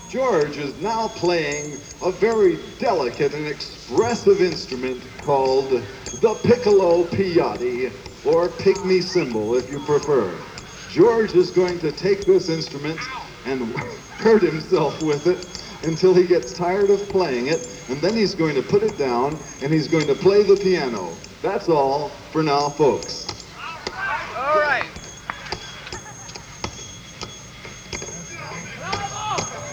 George is now playing a very delicate and expressive instrument called the piccolo piatti, or pygmy cymbal if you prefer. George is going to take this instrument and hurt himself with it until he gets tired of playing it, and then he's going to put it down and he's going to play the piano. That's all for now, folks.